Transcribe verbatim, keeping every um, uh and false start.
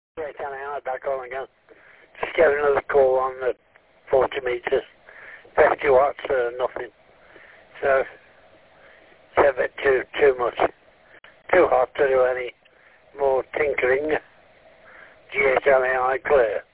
Yeah, can I back on again? Just get another call on the forty meters. fifty watts, uh, nothing. So, it's a bit too, too much. Too hot to do any more tinkering. G H L A I clear.